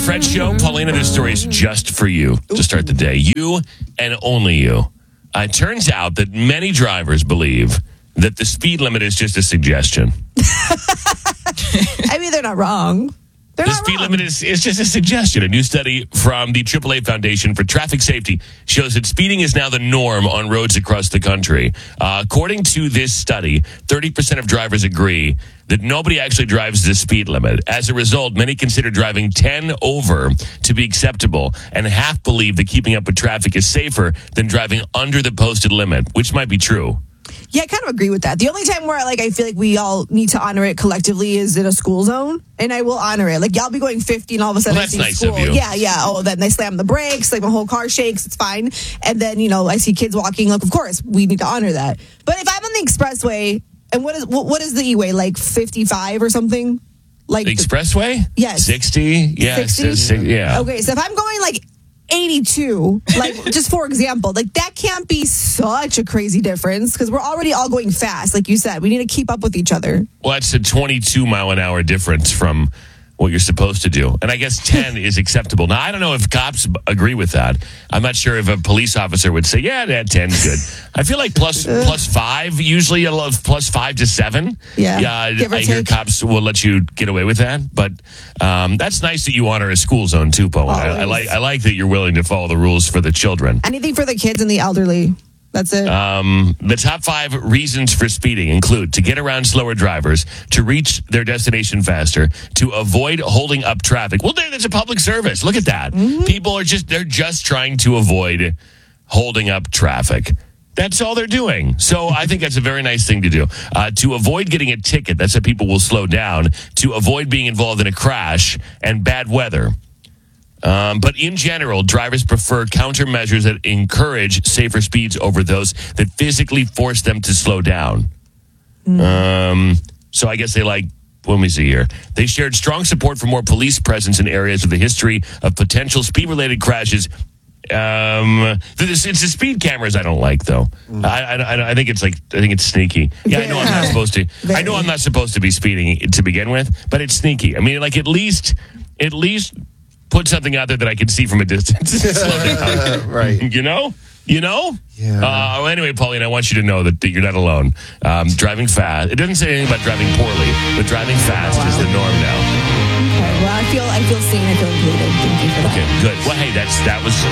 Fred Show. Paulina, this story is just for you to start the day. You and only you. It turns out that many drivers believe that the speed limit is just a suggestion. I mean, they're not wrong. The speed limit is just a suggestion. A new study from the AAA Foundation for Traffic Safety shows that speeding is now the norm on roads across the country. According to this study, 30% of drivers agree that nobody actually drives the speed limit. As a result, many consider driving 10 over to be acceptable, and half believe that keeping up with traffic is safer than driving under the posted limit, which might be true. Yeah, I kind of agree with that. The only time where I feel like we all need to honor it collectively is in a school zone, and I will honor it. Like, y'all be going 50 and all of a sudden Well, that's I see nice school. of you. Yeah. Oh, then they slam the brakes, like my whole car shakes, it's fine. And then, I see kids walking, like, of course, we need to honor that. But if I'm on the expressway, and what is the E-way, like 55 or something? Like The expressway? Yes. 60? Yeah. 60? Yeah. Okay, so if I'm going like 82, like just for example, like that can't be such a crazy difference because we're already all going fast. Like you said, we need to keep up with each other. Well, that's a 22 mile an hour difference from what you're supposed to do. And I guess 10 is acceptable. Now, I don't know if cops agree with that. I'm not sure if a police officer would say, yeah, that 10 is good. I feel like plus 5, usually I love plus 5 to 7. Yeah. Give or I hear take. cops will let you get away with that. But that's nice that you honor a school zone too, Paul. I like that you're willing to follow the rules for the children. Anything for the kids and the elderly. That's it. The top 5 reasons for speeding include to get around slower drivers, to reach their destination faster, to avoid holding up traffic. Well, there's a public service. Look at that. Mm-hmm. People are just trying to avoid holding up traffic. That's all they're doing. So I think that's a very nice thing to do. To avoid getting a ticket, that's how people will slow down. To avoid being involved in a crash and bad weather. But in general, drivers prefer countermeasures that encourage safer speeds over those that physically force them to slow down. So I guess they like, let me see here. They shared strong support for more police presence in areas with a history of potential speed-related crashes. It's the speed cameras I don't like, though. I think it's sneaky. Yeah, I know I'm not supposed to. I know I'm not supposed to be speeding to begin with, but it's sneaky. I mean, like at least put something out there that I can see from a distance. Slow down. Right. You know? Yeah. Anyway, Pauline, I want you to know that you're not alone. Driving fast. It doesn't say anything about driving poorly, but driving fast is the norm now. Okay, well, I feel seen. I feel included. Thank you for that. Okay, good. Well, hey, that was